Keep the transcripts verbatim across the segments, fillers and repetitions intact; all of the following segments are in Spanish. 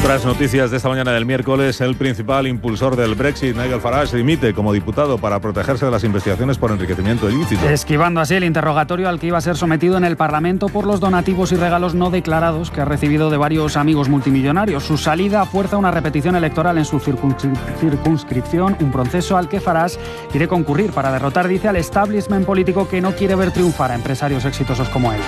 Otras noticias de esta mañana del miércoles: el principal impulsor del Brexit, Nigel Farage, dimite como diputado para protegerse de las investigaciones por enriquecimiento ilícito. Esquivando así el interrogatorio al que iba a ser sometido en el Parlamento por los donativos y regalos no declarados que ha recibido de varios amigos multimillonarios. Su salida fuerza una repetición electoral en su circunscri- circunscripción, un proceso al que Farage quiere concurrir para derrotar, dice, al establishment político que no quiere ver triunfar a empresarios exitosos como él.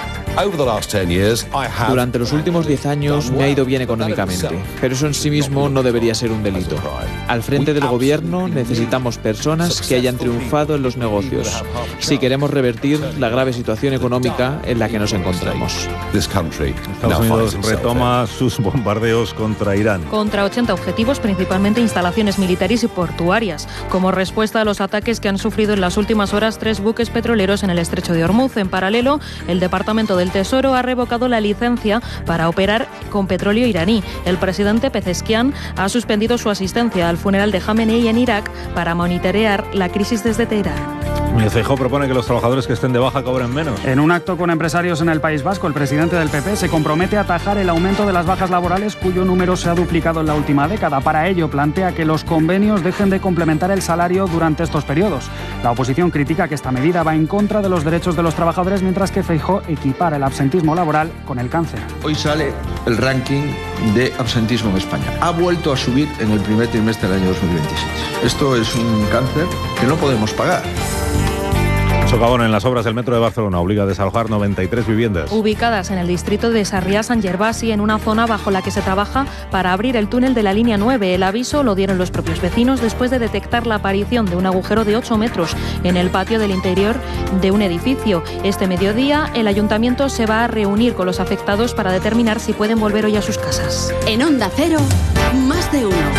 Durante los últimos diez años me ha ido bien económicamente, pero eso en sí mismo no debería ser un delito. Al frente del gobierno necesitamos personas que hayan triunfado en los negocios, si queremos revertir la grave situación económica en la que nos encontramos. Estados Unidos retoma sus bombardeos contra Irán. Contra ochenta objetivos, principalmente instalaciones militares y portuarias, como respuesta a los ataques que han sufrido en las últimas horas tres buques petroleros en el estrecho de Hormuz. En paralelo, el Departamento del Tesoro ha revocado la licencia para operar con petróleo iraní. El presidente Pezeshkian ha suspendido su asistencia al funeral de Jamenei en Irak para monitorear la crisis desde Teherán. Feijóo propone que los trabajadores que estén de baja cobren menos. En un acto con empresarios en el País Vasco, el presidente del P P se compromete a atajar el aumento de las bajas laborales, cuyo número se ha duplicado en la última década. Para ello, plantea que los convenios dejen de complementar el salario durante estos periodos. La oposición critica que esta medida va en contra de los derechos de los trabajadores, mientras que Feijóo equipara el absentismo laboral con el cáncer. Hoy sale el ranking de absentismo en España. Ha vuelto a subir en el primer trimestre del año dos mil veintiséis. Esto es un cáncer que no podemos pagar. Socavón en las obras del metro de Barcelona obliga a desalojar noventa y tres viviendas. Ubicadas en el distrito de Sarriá-Sant Gervasi, en una zona bajo la que se trabaja para abrir el túnel de la línea nueve. El aviso lo dieron los propios vecinos después de detectar la aparición de un agujero de ocho metros en el patio del interior de un edificio. Este mediodía, el ayuntamiento se va a reunir con los afectados para determinar si pueden volver hoy a sus casas. En Onda Cero, más de uno.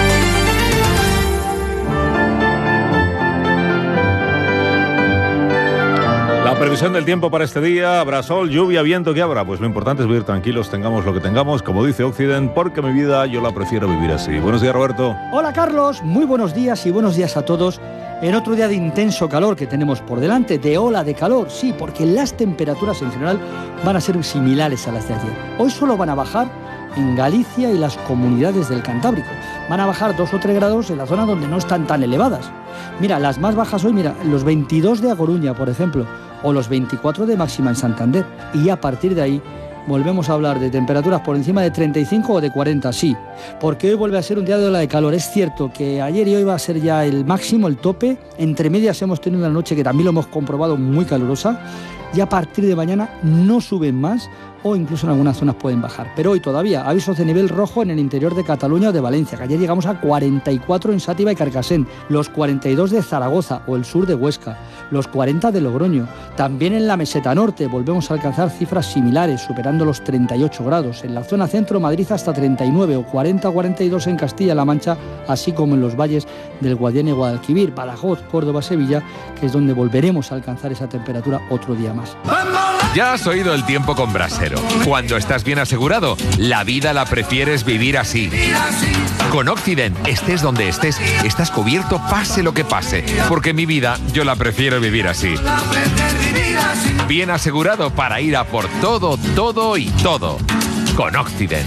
La previsión del tiempo para este día: habrá sol, lluvia, viento. ¿Qué habrá? Pues lo importante es vivir tranquilos, tengamos lo que tengamos, como dice Occident, porque mi vida yo la prefiero vivir así. Buenos días, Roberto. Hola, Carlos. Muy buenos días y buenos días a todos. En otro día de intenso calor que tenemos por delante, de ola de calor, sí, porque las temperaturas en general van a ser similares a las de ayer. Hoy solo van a bajar en Galicia y las comunidades del Cantábrico. Van a bajar dos o tres grados en la zona donde no están tan elevadas. Mira, las más bajas hoy, mira, los veintidós de A Coruña, por ejemplo, o los veinticuatro de máxima en Santander. Y a partir de ahí volvemos a hablar de temperaturas por encima de treinta y cinco o de cuarenta, sí, porque hoy vuelve a ser un día de ola de calor. Es cierto que ayer y hoy va a ser ya el máximo, el tope. Entre medias hemos tenido una noche que también lo hemos comprobado muy calurosa, y a partir de mañana no suben más, o incluso en algunas zonas pueden bajar. Pero hoy todavía avisos de nivel rojo en el interior de Cataluña o de Valencia, que ayer llegamos a cuarenta y cuatro en Sátiva y Carcassén, los cuarenta y dos de Zaragoza o el sur de Huesca, los cuarenta de Logroño. También en la meseta norte volvemos a alcanzar cifras similares, superando los treinta y ocho grados. En la zona centro, Madrid hasta treinta y nueve o cuarenta o cuarenta y dos en Castilla-La Mancha, así como en los valles del Guadiana y Guadalquivir, Badajoz, Córdoba, Sevilla, que es donde volveremos a alcanzar esa temperatura otro día más. Ya has oído el tiempo con Brasero. Cuando estás bien asegurado, la vida la prefieres vivir así. Con Occident, estés donde estés, estás cubierto pase lo que pase, porque mi vida yo la prefiero vivir así. Bien asegurado para ir a por todo, todo y todo. Con Occident.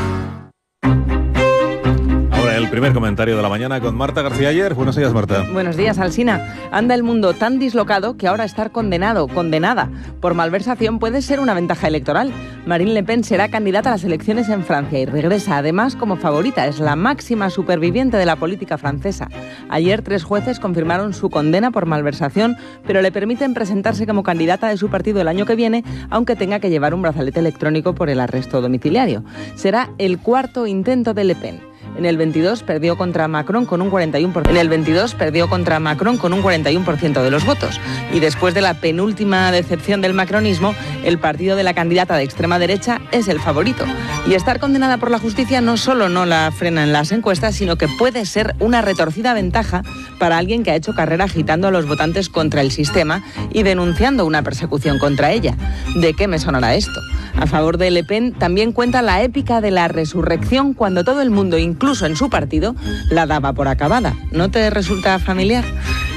El primer comentario de la mañana con Marta García Ayer. Buenos días, Marta. Buenos días, Alsina. Anda el mundo tan dislocado que ahora estar condenado, condenada por malversación puede ser una ventaja electoral. Marine Le Pen será candidata a las elecciones en Francia y regresa además como favorita. Es la máxima superviviente de la política francesa. Ayer tres jueces confirmaron su condena por malversación, pero le permiten presentarse como candidata de su partido el año que viene, aunque tenga que llevar un brazalete electrónico por el arresto domiciliario. Será el cuarto intento de Le Pen. En el veintidós perdió contra Macron con un cuarenta y uno por ciento. En el veintidós perdió contra Macron con un cuarenta y uno por ciento de los votos. Y después de la penúltima decepción del macronismo, el partido de la candidata de extrema derecha es el favorito. Y estar condenada por la justicia no solo no la frena en las encuestas, sino que puede ser una retorcida ventaja para alguien que ha hecho carrera agitando a los votantes contra el sistema y denunciando una persecución contra ella. ¿De qué me sonará esto? A favor de Le Pen también cuenta la épica de la resurrección cuando todo el mundo, incluso en su partido, la daba por acabada. ¿No te resulta familiar?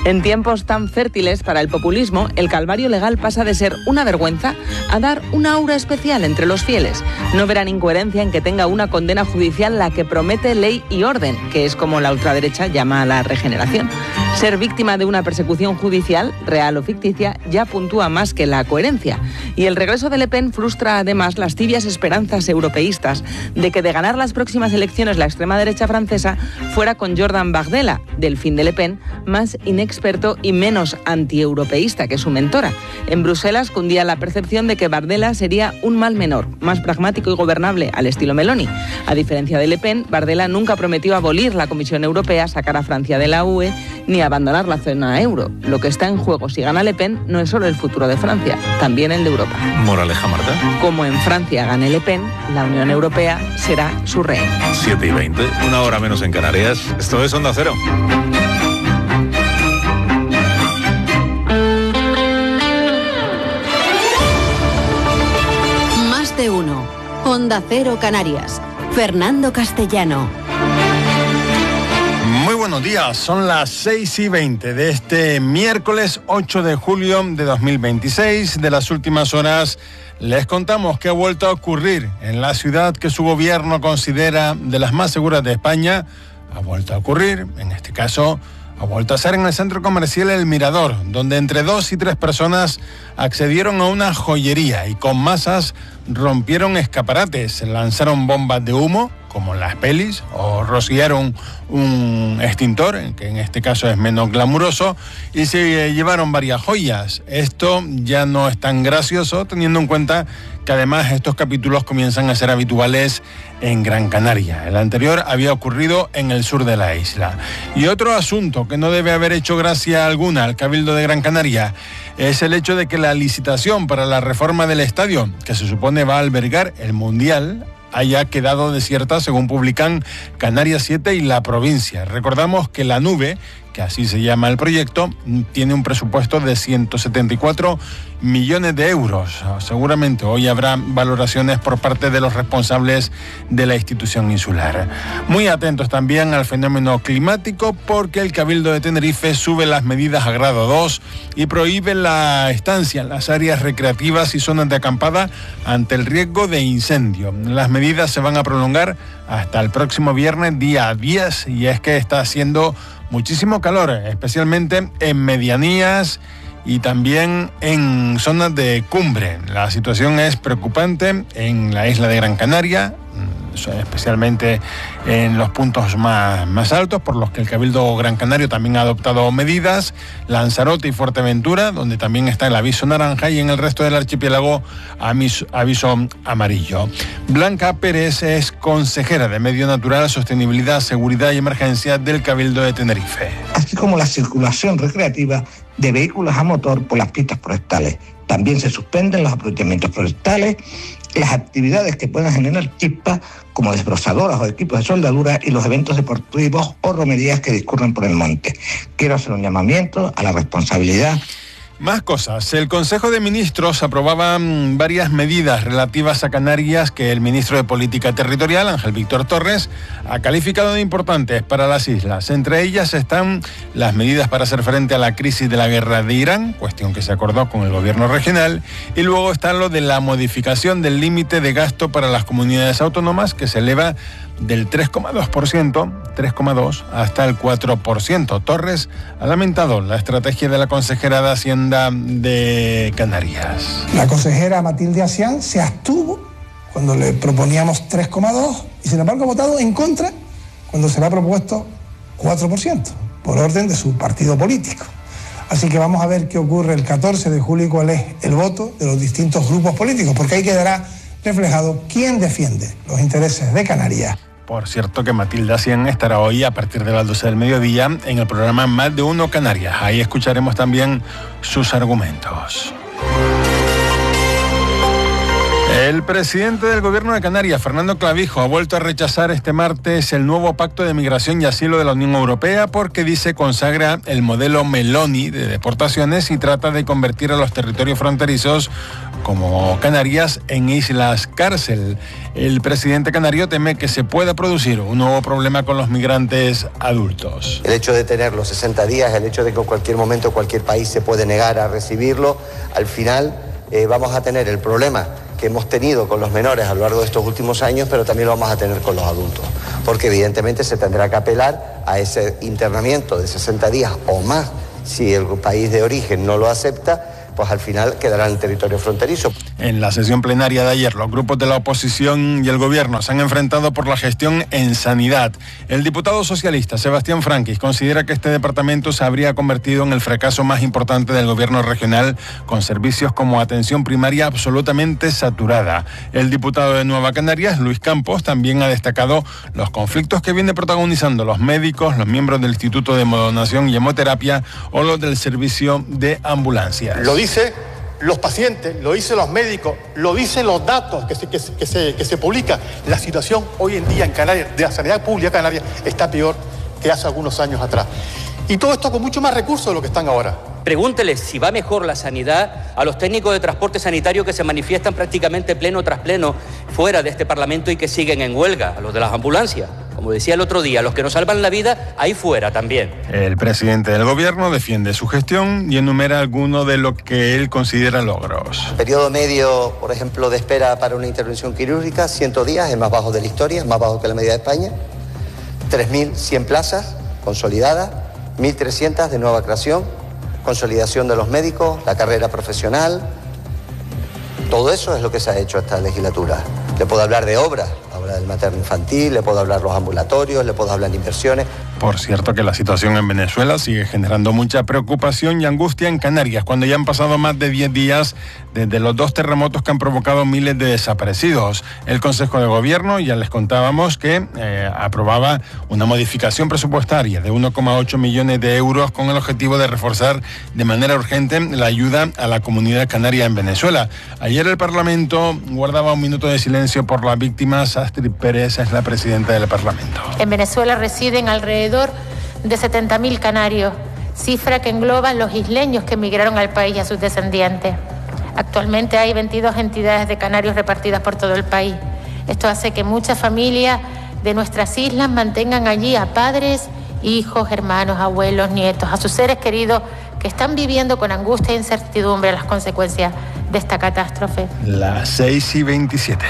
En tiempos tan fértiles para el populismo, el calvario legal pasa de ser una vergüenza a dar una aura especial entre los fieles. No verán incoherencia en que tenga una condena judicial la que promete ley y orden, que es como la ultraderecha llama a la regeneración. Ser víctima de una persecución judicial, real o ficticia, ya puntúa más que la coherencia. Y el regreso de Le Pen frustra además las tibias esperanzas europeístas de que de ganar las próximas elecciones la extrema derecha francesa fuera con Jordan Bardella, delfín de Le Pen, más inexperto y menos antieuropeísta que su mentora. En Bruselas cundía la percepción de que Bardella sería un mal menor, más pragmático y gobernable al estilo Meloni. A diferencia de Le Pen, Bardella nunca prometió abolir la Comisión Europea, sacar a Francia de la U E, ni abandonar la zona euro. Lo que está en juego si gana Le Pen no es solo el futuro de Francia, también el de Europa. Moraleja, Marta. Como en Francia gane Le Pen, la Unión Europea será su rehén. siete y veinte, una hora menos en Canarias. Esto es Onda Cero. Más de uno. Onda Cero Canarias. Fernando Castellano. Muy buenos días, son las seis y veinte de este miércoles ocho de julio de dos mil veintiséis. De las últimas horas les contamos que ha vuelto a ocurrir en la ciudad que su gobierno considera de las más seguras de España. Ha vuelto a ocurrir, en este caso, ha vuelto a ser en el centro comercial El Mirador, donde entre dos y tres personas accedieron a una joyería y con masas rompieron escaparates, lanzaron bombas de humo, como en las pelis, o rociaron un extintor, que en este caso es menos glamuroso, y se llevaron varias joyas. Esto ya no es tan gracioso, teniendo en cuenta que además estos capítulos comienzan a ser habituales en Gran Canaria. El anterior había ocurrido en el sur de la isla. Y otro asunto que no debe haber hecho gracia alguna al Cabildo de Gran Canaria es el hecho de que la licitación para la reforma del estadio, que se supone va a albergar el Mundial, haya quedado desierta, según publican Canarias siete y La Provincia. Recordamos que La Nube, que así se llama el proyecto, tiene un presupuesto de ciento setenta y cuatro millones de euros. Seguramente hoy habrá valoraciones por parte de los responsables de la institución insular. Muy atentos también al fenómeno climático, porque el Cabildo de Tenerife sube las medidas a grado dos y prohíbe la estancia en las áreas recreativas y zonas de acampada ante el riesgo de incendio. Las medidas se van a prolongar hasta el próximo viernes, día diez, y es que está haciendo muchísimo calor, especialmente en medianías y también en zonas de cumbre. La situación es preocupante en la isla de Gran Canaria, especialmente en los puntos más, más altos, por los que el Cabildo Gran Canario también ha adoptado medidas. Lanzarote y Fuerteventura, donde también está el aviso naranja, y en el resto del archipiélago aviso, aviso amarillo. Blanca Pérez es consejera de Medio Natural, Sostenibilidad, Seguridad y Emergencia del Cabildo de Tenerife. Así como la circulación recreativa de vehículos a motor por las pistas forestales. También se suspenden los aprovechamientos forestales, las actividades que puedan generar chispas como desbrozadoras o equipos de soldadura y los eventos deportivos o romerías que discurren por el monte. Quiero hacer un llamamiento a la responsabilidad. Más cosas. El Consejo de Ministros aprobaba varias medidas relativas a Canarias que el ministro de Política Territorial, Ángel Víctor Torres, ha calificado de importantes para las islas. Entre ellas están las medidas para hacer frente a la crisis de la guerra de Irán, cuestión que se acordó con el gobierno regional, y luego está lo de la modificación del límite de gasto para las comunidades autónomas, que se eleva del tres coma dos por ciento, tres coma dos por ciento hasta el cuatro por ciento. Torres ha lamentado la estrategia de la consejera de Hacienda de Canarias. La consejera Matilde Asián se abstuvo cuando le proponíamos tres coma dos por ciento y sin embargo ha votado en contra cuando se le ha propuesto cuatro por ciento, por orden de su partido político. Así que vamos a ver qué ocurre el catorce de julio y cuál es el voto de los distintos grupos políticos, porque ahí quedará reflejado quién defiende los intereses de Canarias. Por cierto que Matilda Cien estará hoy a partir de las doce del mediodía en el programa Más de Uno Canarias. Ahí escucharemos también sus argumentos. El presidente del Gobierno de Canarias, Fernando Clavijo, ha vuelto a rechazar este martes el nuevo Pacto de Migración y Asilo de la Unión Europea porque dice consagra el modelo Meloni de deportaciones y trata de convertir a los territorios fronterizos como Canarias en islas cárcel. El presidente canario teme que se pueda producir un nuevo problema con los migrantes adultos. El hecho de tener los sesenta días, el hecho de que en cualquier momento cualquier país se puede negar a recibirlo, al final eh, vamos a tener el problema que hemos tenido con los menores a lo largo de estos últimos años, pero también lo vamos a tener con los adultos, porque evidentemente se tendrá que apelar a ese internamiento de sesenta días o más. Si el país de origen no lo acepta, pues al final quedará en el territorio fronterizo. En la sesión plenaria de ayer, los grupos de la oposición y el gobierno se han enfrentado por la gestión en sanidad. El diputado socialista Sebastián Franquis considera que este departamento se habría convertido en el fracaso más importante del gobierno regional, con servicios como atención primaria absolutamente saturada. El diputado de Nueva Canarias, Luis Campos, también ha destacado los conflictos que viene protagonizando los médicos, los miembros del Instituto de Hemodonación y Hemoterapia o los del servicio de ambulancias. Lo dicen los pacientes, lo dicen los médicos, lo dicen los datos que se, que, se, que, se, que se publican. La situación hoy en día en Canarias, de la sanidad pública de Canarias, está peor que hace algunos años atrás. Y todo esto con mucho más recursos de lo que están ahora. Pregúnteles si va mejor la sanidad a los técnicos de transporte sanitario que se manifiestan prácticamente pleno tras pleno fuera de este Parlamento y que siguen en huelga, a los de las ambulancias. Como decía el otro día, los que nos salvan la vida, ahí fuera también. El presidente del gobierno defiende su gestión y enumera algunos de lo que él considera logros. Periodo medio, por ejemplo, de espera para una intervención quirúrgica, cien días, el más bajo de la historia, es más bajo que la media de España. tres mil cien plazas consolidadas, mil trescientas de nueva creación, consolidación de los médicos, la carrera profesional. Todo eso es lo que se ha hecho esta legislatura. Le puedo hablar de obras, obra del materno infantil, le puedo hablar de los ambulatorios, le puedo hablar de inversiones. Por cierto que la situación en Venezuela sigue generando mucha preocupación y angustia en Canarias, cuando ya han pasado más de diez días desde los dos terremotos que han provocado miles de desaparecidos. El Consejo de Gobierno, ya les contábamos que eh, aprobaba una modificación presupuestaria de uno coma ocho millones de euros con el objetivo de reforzar de manera urgente la ayuda a la comunidad canaria en Venezuela. Ayer el Parlamento guardaba un minuto de silencio por las víctimas. Astrid Pérez es la presidenta del Parlamento. En Venezuela residen alrededor de setenta mil canarios, cifra que engloba los isleños que emigraron al país y a sus descendientes. Actualmente hay veintidós entidades de canarios repartidas por todo el país. Esto hace que muchas familias de nuestras islas mantengan allí a padres, hijos, hermanos, abuelos, nietos, a sus seres queridos que están viviendo con angustia e incertidumbre las consecuencias de esta catástrofe. Las seis y veintisiete.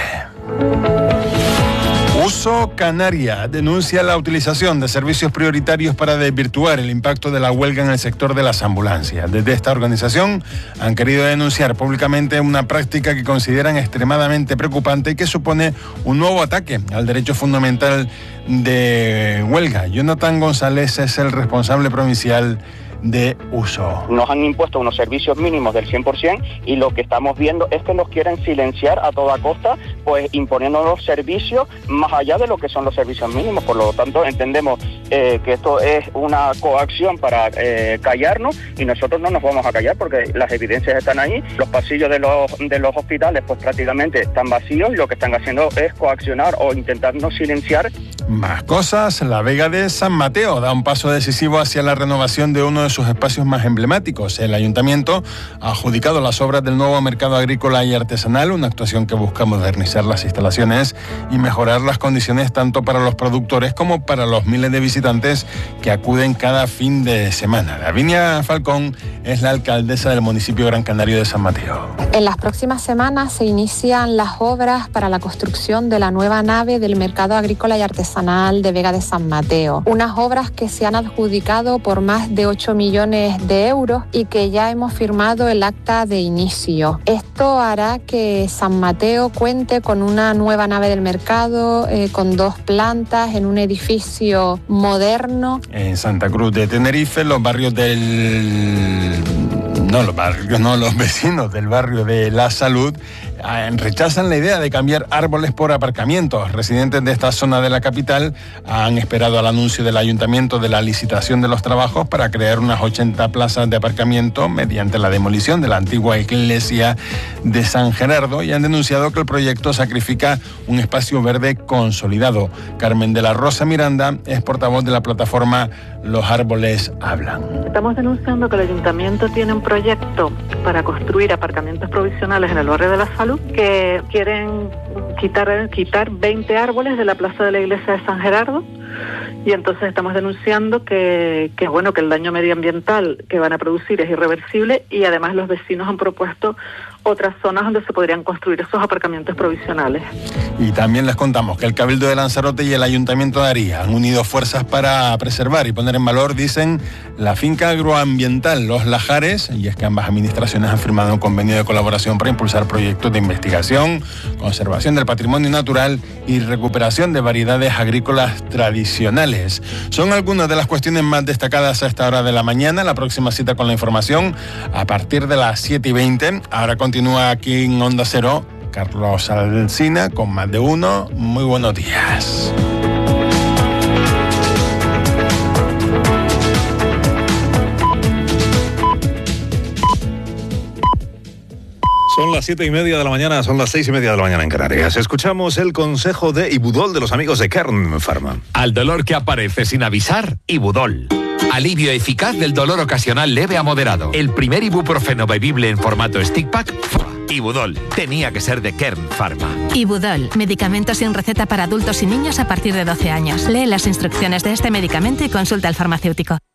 Uso Canaria denuncia la utilización de servicios prioritarios para desvirtuar el impacto de la huelga en el sector de las ambulancias. Desde esta organización han querido denunciar públicamente una práctica que consideran extremadamente preocupante y que supone un nuevo ataque al derecho fundamental de huelga. Jonathan González es el responsable provincial de uso. Nos han impuesto unos servicios mínimos del cien por ciento y lo que estamos viendo es que nos quieren silenciar a toda costa, pues imponiendo los servicios más allá de lo que son los servicios mínimos. Por lo tanto, entendemos eh, que esto es una coacción para eh, callarnos y nosotros no nos vamos a callar porque las evidencias están ahí. Los pasillos de los, de los hospitales pues prácticamente están vacíos y lo que están haciendo es coaccionar o intentarnos silenciar. Más cosas, la Vega de San Mateo da un paso decisivo hacia la renovación de uno de sus espacios más emblemáticos. El ayuntamiento ha adjudicado las obras del nuevo mercado agrícola y artesanal, una actuación que busca modernizar las instalaciones y mejorar las condiciones tanto para los productores como para los miles de visitantes que acuden cada fin de semana. Lavinia Falcón es la alcaldesa del municipio Gran Canario de San Mateo. En las próximas semanas se inician las obras para la construcción de la nueva nave del mercado agrícola y artesanal de Vega de San Mateo. Unas obras que se han adjudicado por más de ocho millones de euros y que ya hemos firmado el acta de inicio. Esto hará que San Mateo cuente con una nueva nave del mercado, eh, con dos plantas, en un edificio moderno. En Santa Cruz de Tenerife, los barrios del... No, los barrios, no, los vecinos del barrio de La Salud rechazan la idea de cambiar árboles por aparcamientos. Residentes de esta zona de la capital han esperado al anuncio del ayuntamiento de la licitación de los trabajos para crear unas ochenta plazas de aparcamiento mediante la demolición de la antigua iglesia de San Gerardo y han denunciado que el proyecto sacrifica un espacio verde consolidado. Carmen de la Rosa Miranda es portavoz de la plataforma Los Árboles Hablan. Estamos denunciando que el ayuntamiento tiene un proyecto para construir aparcamientos provisionales en el barrio de la Salud, que quieren quitar, quitar veinte árboles de la plaza de la iglesia de San Gerardo, y entonces estamos denunciando que, que, bueno, que el daño medioambiental que van a producir es irreversible, y además los vecinos han propuesto otras zonas donde se podrían construir esos aparcamientos provisionales. Y también les contamos que el Cabildo de Lanzarote y el Ayuntamiento de Aría han unido fuerzas para preservar y poner en valor, dicen, la finca agroambiental Los Lajares, y es que ambas administraciones han firmado un convenio de colaboración para impulsar proyectos de investigación, conservación del patrimonio natural y recuperación de variedades agrícolas tradicionales. Son algunas de las cuestiones más destacadas a esta hora de la mañana. La próxima cita con la información a partir de las siete y veinte. Ahora continúa aquí en Onda Cero Carlos Alsina con Más de Uno. Muy buenos días. Son las siete y media de la mañana, son las seis y media de la mañana en Canarias. Escuchamos el consejo de Ibudol de los amigos de Kern Pharma. Al dolor que aparece sin avisar, Ibudol. Alivio eficaz del dolor ocasional leve a moderado. El primer ibuprofeno bebible en formato stick pack. Ibudol. Tenía que ser de Kern Pharma. Ibudol. Medicamento sin receta para adultos y niños a partir de doce años. Lee las instrucciones de este medicamento y consulta al farmacéutico.